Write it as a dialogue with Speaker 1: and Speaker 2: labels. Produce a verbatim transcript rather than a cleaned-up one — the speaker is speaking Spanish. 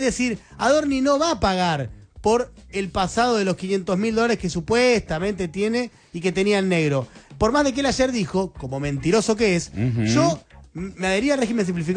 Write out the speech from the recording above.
Speaker 1: decir, Adorni no va a pagar por el pasado de los quinientos mil dólares que supuestamente tiene y que tenía el negro. Por más de que él ayer dijo, como mentiroso que es, uh-huh. yo me adhería al régimen simplificado